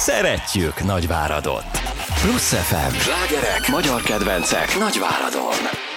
Szeretjük Nagyváradot! Plusz FM. Slágerek, magyar kedvencek Nagyváradon.